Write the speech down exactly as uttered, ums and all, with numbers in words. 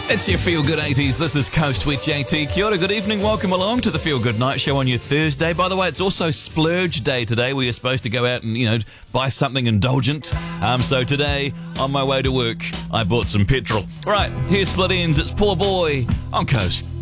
It's your Feel Good eighties. This is Coast with J T. Kia ora, good evening. Welcome along to the Feel Good Night Show on your Thursday. By the way, it's also Splurge Day today, where you're supposed to go out and, you know, buy something indulgent. Um, so today, on my way to work, I bought some petrol. All right, here's Split Ends. It's Poor Boy on Coast.